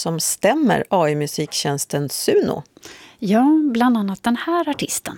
som stämmer AI-musiktjänsten Suno. Ja, bland annat den här artisten.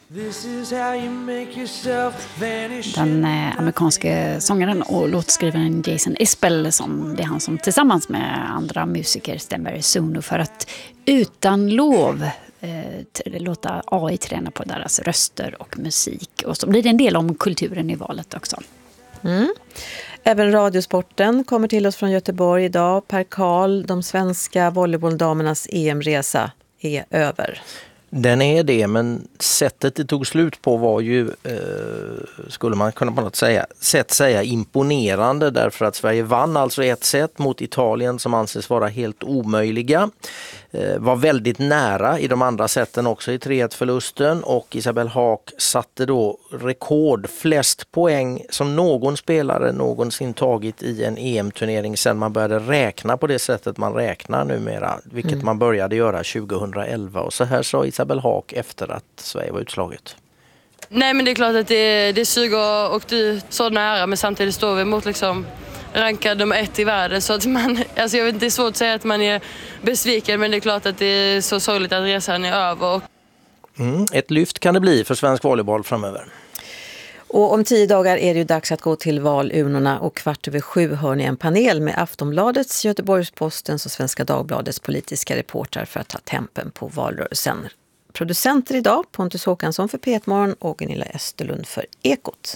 Den amerikanske sångaren och låtskrivaren Jason Isbell, det är han som tillsammans med andra musiker stämmer Suno för att utan lov låta AI träna på deras röster och musik. Och så blir det en del om kulturen i valet också. Även radiosporten kommer till oss från Göteborg idag. Per Karl, de svenska volleybolldamernas EM-resa är över. Den är det, men sättet det tog slut på var ju, skulle man kunna på något sätt säga imponerande, därför att Sverige vann alltså 1-1 mot Italien som anses vara helt omöjliga. Var väldigt nära i de andra sätten också i 3-1-förlusten, och Isabelle Haak satte då rekord flest poäng som någon spelare någonsin tagit i en EM-turnering sedan man började räkna på det sättet man räknar numera, vilket man började göra 2011. Och så här sa Isabelle Haak efter att Sverige var utslaget. Nej, men det är klart att det suger och du är så nära, men samtidigt står vi mot liksom rankad nummer 1 i världen, så att alltså jag vet inte, det är svårt att säga att man är besviken, men det är klart att det är så sorgligt att resan är över. Ett lyft kan det bli för svensk volleyboll framöver. Och om 10 dagar är det ju dags att gå till valurnorna, och 7:15 hör ni en panel med Aftonbladets, Göteborgs-Postens och Svenska Dagbladets politiska reportrar för att ta tempen på valrörelsen. Producenter idag Pontus Håkansson för P1-morgon och Gunilla Österlund för Ekot.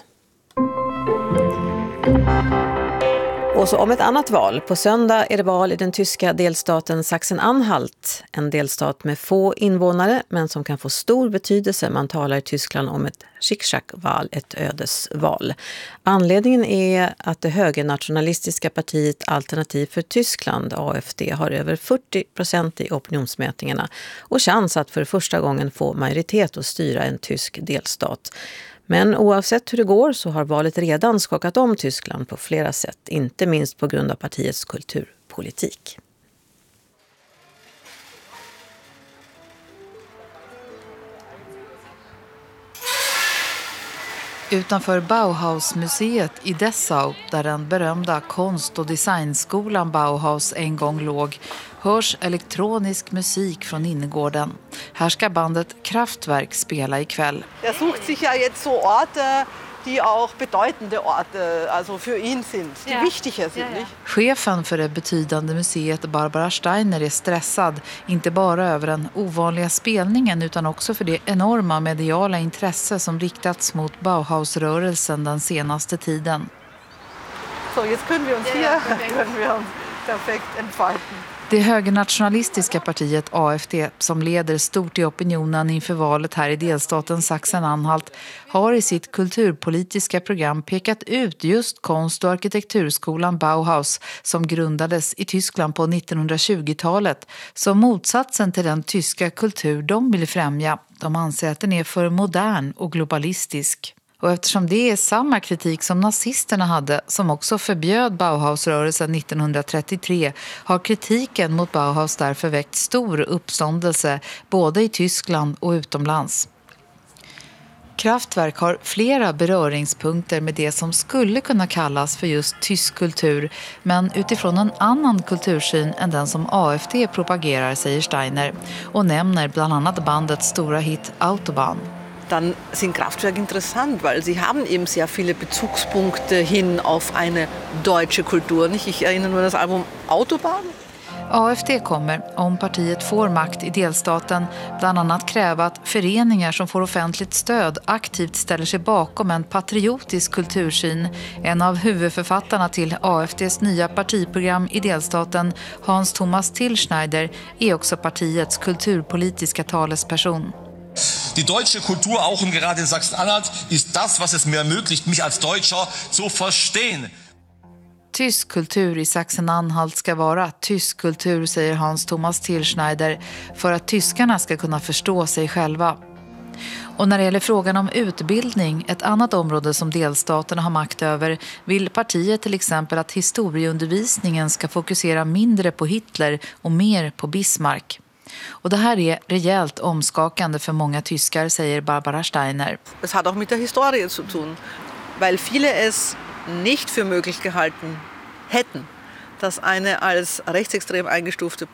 Och så om ett annat val. På söndag är det val i den tyska delstaten Sachsen-Anhalt. En delstat med få invånare, men som kan få stor betydelse. Man talar i Tyskland om ett Schicksalsval, ett ödesval. Anledningen är att det högernationalistiska partiet Alternativ för Tyskland, AfD, har över 40% i opinionsmätningarna och chans att för första gången få majoritet och styra en tysk delstat. Men oavsett hur det går så har valet redan skakat om Tyskland på flera sätt, inte minst på grund av partiets kulturpolitik. Utanför Bauhausmuseet i Dessau, där den berömda konst- och designskolan Bauhaus en gång låg, hörs elektronisk musik från innergården. Här ska bandet Kraftwerk spela ikväll. Sucht sich ja jetzt so Orte, die auch bedeutende Orte, alltså för ihn sind, die wichtiger sind, nicht? Chefen för det betydande museet Barbara Steiner är stressad, inte bara över den ovanliga spelningen utan också för det enorma mediala intresse som riktats mot Bauhausrörelsen den senaste tiden. Så, jetzt können wir uns hier perfekt entfalten. Det högernationalistiska partiet AfD, som leder stort i opinionen inför valet här i delstaten Sachsen-Anhalt, har i sitt kulturpolitiska program pekat ut just konst- och arkitekturskolan Bauhaus, som grundades i Tyskland på 1920-talet, som motsatsen till den tyska kultur de vill främja. De anser att den är för modern och globalistisk. Och eftersom det är samma kritik som nazisterna hade, som också förbjöd Bauhausrörelsen 1933, har kritiken mot Bauhaus därför väckt stor uppståndelse både i Tyskland och utomlands. Kraftwerk har flera beröringspunkter med det som skulle kunna kallas för just tysk kultur, men utifrån en annan kultursyn än den som AfD propagerar, säger Steiner, och nämner bland annat bandets stora hit Autobahn. Dann sind Kraftwerk interessant, weil sie haben eben sehr viele Bezugspunkte hin auf eine deutsche Kultur. Nicht? Ich erinnere nur an das Album Autobahn. AfD kommer, om partiet får makt i delstaten, bland annat kräva att föreningar som får offentligt stöd aktivt ställer sig bakom en patriotisk kultursyn. En av huvudförfattarna till AfDs nya partiprogram i delstaten, Hans Thomas Tilschneider, är också partiets kulturpolitiska talesperson. Die deutsche Kultur, auch und gerade in Sachsen-Anhalt, ist das, was es mir ermöglicht, mich als Deutscher zu verstehen. Tysk kultur i Sachsen-Anhalt ska vara tysk kultur, säger Hans Thomas Tilschneider, för att tyskarna ska kunna förstå sig själva. Och när det gäller frågan om utbildning, ett annat område som delstaterna har makt över, vill partiet till exempel att historieundervisningen ska fokusera mindre på Hitler och mer på Bismarck. Och det här är rejält omskakande för många tyskar, säger Barbara Steiner. Es hat auch mit der Historie zu tun, weil viele es nicht für möglich gehalten hätten, dass eine als rechtsextrem eingestufte